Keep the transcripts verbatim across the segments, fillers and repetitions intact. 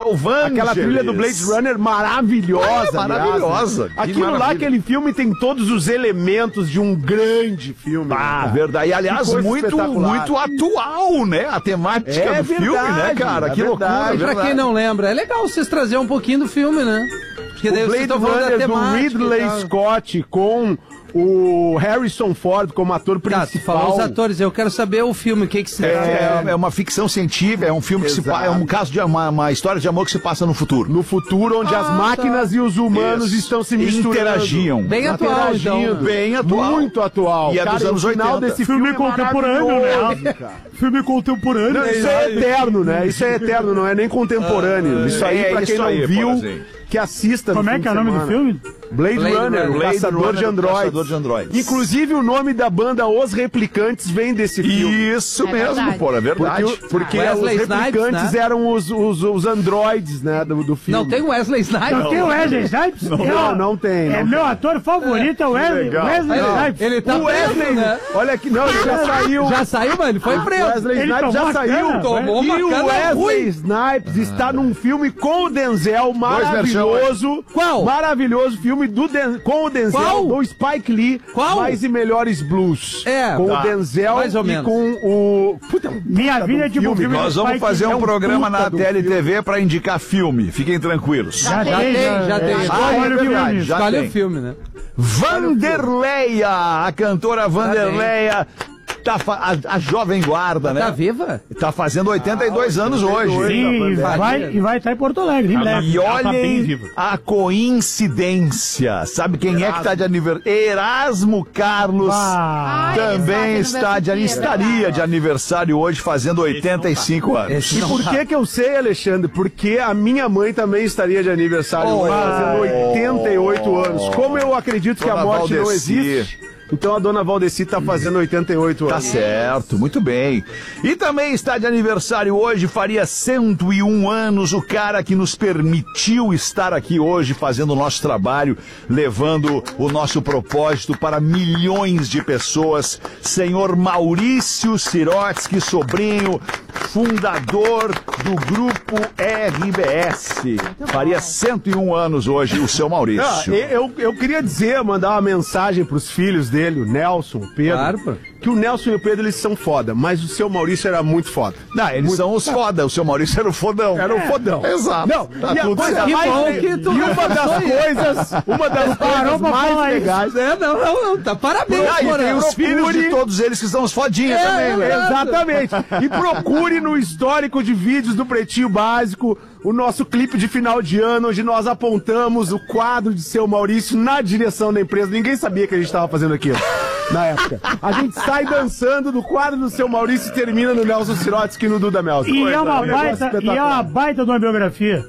Vangelis. Aquela trilha do Blade Runner maravilhosa. Ah, maravilhosa. Aliás. Aquilo maravilha. lá, aquele filme tem todos os elementos de um grande filme. Ah, né, verdade. E, aliás, muito, muito atual, né? A temática é do verdade, filme, né, cara? É que loucura. E pra quem não lembra, é legal vocês trazerem um pouquinho do filme, né? Porque daí o vocês Blade estão falando da Runner do temática Ridley e tal. Scott com o Harrison Ford como ator Tá, tu principal. falou os atores, eu quero saber o filme, o que que se trata. É, é uma ficção científica, é um filme que se Exato. pa- é um caso de uma, uma história de amor que se passa no futuro. No futuro, onde Ah, as máquinas tá. e os humanos Isso. estão se misturando. Interagiam. Bem atual, então. Interagindo. Bem atual. Muito atual. E é dos Cara, anos o final oitenta. desse Filme filme, contemporâneo, é né? maravilhoso, cara. Filme contemporâneo. Não, isso é eterno, né? Isso é eterno, não é nem contemporâneo. Isso aí, é pra quem isso não aí, viu, Porazinho. que assista no Como é fim que é o de nome do semana. filme? Blade, Blade Runner, Runner. o Blade Caçador, Runner, de o androides. Caçador de Androides. Inclusive, o nome da banda Os Replicantes vem desse filme. Isso É mesmo, verdade. pô, é verdade. Porque, porque Wesley os Snipes, replicantes né? eram os, os, os androides, né, do, do filme. Não tem o Wesley Snipes? Não tem o Wesley Snipes? Não, não tem. É não meu tem. ator favorito, é o Wesley, legal. Wesley Ele, Snipes. ele tá O Wesley, preso, né? olha aqui, não, ele já saiu. Já saiu, mas ele foi preso. Wesley Ele Snipes já tomou saiu. cana, tomou e uma o cana Wesley ruim. Snipes está num filme com o Denzel, versões. maravilhoso. Qual? Maravilhoso filme do Den- com o Denzel, Qual? do Spike Lee. Qual? Mais e Melhores Blues. É, com tá. o Denzel Mais ou e menos. com o... Puta, Minha puta vida do é tipo um filme Nós do vamos Spike fazer Lee. um é um programa puta na do T L T V pra indicar filme. Fiquem tranquilos. Já, Já tem, tem, já, já tem. Ah, é Escolhe o verdade, filme. já Escolhe tem. o filme, né? Vanderleia, a cantora Vanderleia, tá fa- a, a jovem guarda, né? Tá viva? Tá fazendo oitenta e dois anos hoje. Sim, e Vanderleia. vai, e vai estar em Porto Alegre, em breve. E Ela tá bem olhem viva. a coincidência. Sabe quem é que tá de aniversário? Erasmo Carlos Ah, Ah, ele também está está de, de estaria aniversário. de aniversário hoje, fazendo oitenta e cinco anos. Esse E não por tá. que que eu sei, Alexandre? Porque a minha mãe também estaria de aniversário Oh, hoje, fazendo oitenta e oito anos. Como eu acredito que Dona a morte não Valdeci. existe, então a dona Valdeci tá fazendo oitenta e oito Tá anos. certo, muito bem. E também está de aniversário hoje, faria cento e um anos, o cara que nos permitiu estar aqui hoje fazendo o nosso trabalho, levando o nosso propósito para milhões de pessoas. Senhor Maurício Sirotsky, sobrinho, fundador do Grupo R B S. Faria cento e um anos hoje o seu Ah, Maurício. eu, eu queria dizer, mandar uma mensagem pros filhos dele, o Nelson, o Pedro, Claro, pô. que o Nelson e o Pedro eles são foda, mas o seu Maurício era muito foda. Não, eles são os foda, o seu Maurício era o fodão. Era um fodão. Exato. Não, Tá e a tudo coisa certo. Que mais bom le- que tu e uma das reforçou coisas, uma das Parou coisas pra mais falar isso. legais. É, não, não, não, tá. Parabéns, Ah, e tem Porã. os filhos de todos eles que são os fodinhas É, também, né? é. Exatamente. E procure no histórico de vídeos do Pretinho Básico o nosso clipe de final de ano, onde nós apontamos o quadro de seu Maurício na direção da empresa. Ninguém sabia que a gente estava fazendo aquilo na época. A gente sai dançando do quadro do seu Maurício e termina no Nelson Sirotsky e no Duda Melzo. E é uma Um negócio baita, e é espetacular. uma baita de uma biografia.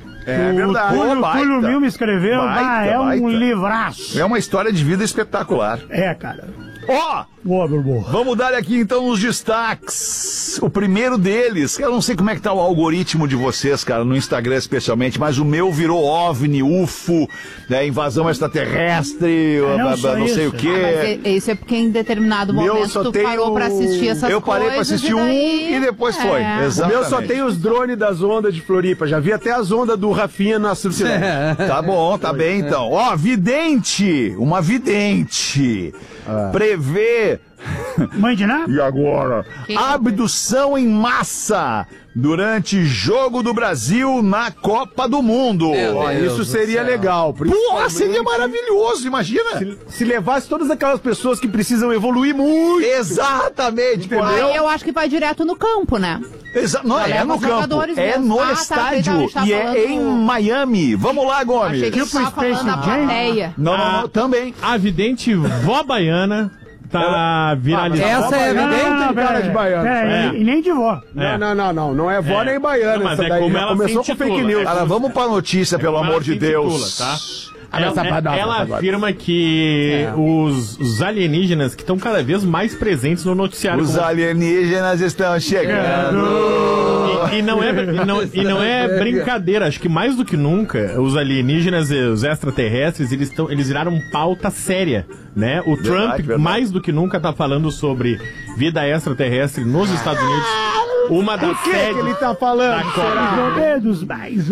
É verdade. O Túlio, Baita. Túlio Mil me escreveu, Baita, ah, é um baita. livraço. É uma história de vida espetacular. É, cara. Ó, Boa, meu amor. vamos dar aqui então os destaques. O primeiro deles, eu não sei como é que tá o algoritmo de vocês, cara, no Instagram especialmente, mas o meu virou OVNI, U F O, né, invasão extraterrestre, É, não blá, só blá, não sei isso. o quê. Ah, mas isso é porque em determinado Meu momento só tu tem parou o- pra assistir essas Eu parei pra coisas assistir e um daí... e depois foi. É. O Exatamente. meu só tem os drones das ondas de Floripa. Já vi até as ondas do Rafinha na surfilete. Tá bom, tá bem então. Ó, vidente, uma vidente, prevê, Mãe de Ná? e agora? Quem- Abdução em massa durante Jogo do Brasil na Copa do Mundo. Meu Ó, Deus isso do seria céu. legal. Porra, principalmente seria maravilhoso, imagina. Se, se levasse todas aquelas pessoas que precisam evoluir muito. Exatamente, Entendeu? entendeu? Aí eu acho que vai direto no campo, né? Exa não, Já é leva no os campo, jogadores é mesmo. no Ah, tá, estádio a gente tá e é falando- em Miami. Vamos lá, Gomes. Achei que ele Tipo tava falando Space da Jam. plateia. Não, não, não, também. A vidente vó baiana tá viralizando. Essa é Não, não, evidente, não, cara pera, de baiano. pera, É. e, e nem de vó. É. Não, não, não, não. Não é vó É. nem baiana Não, mas essa é daí. como Já ela começou se com fake intitula, news. Cara, vamos pra notícia, pelo Como amor ela de se Deus. intitula, tá? Olha essa Ela, padada, ela padada. afirma que os, os alienígenas que estão cada vez mais presentes no noticiário. Os como- alienígenas estão chegando. E, e não é, e não, e não é brincadeira, acho que mais do que nunca, os alienígenas e os extraterrestres, eles, tão, eles viraram pauta séria, né? O Trump, verdade. mais do que nunca, tá falando sobre vida extraterrestre nos Estados Unidos. Uma das O que, que sedes ele tá falando? da Copa. Será? Os dedos mais